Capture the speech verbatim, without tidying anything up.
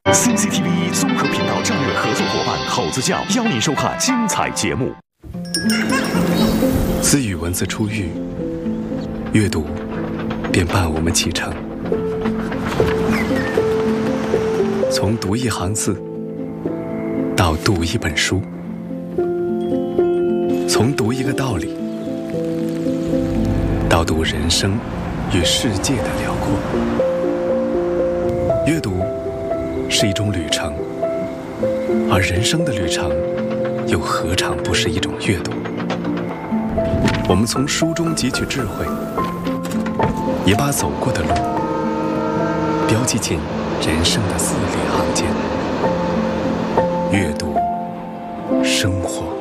C C T V 综合频道战略合作伙伴猴子酱邀您收看精彩节目。 自语文字出狱，阅读便伴我们启程。从读一行字到读一本书，从读一个道理到读人生与世界的辽阔。阅读是一种旅程，而人生的旅程又何尝不是一种阅读？我们从书中汲取智慧，也把走过的路标记进人生的字里行间。阅读，生活。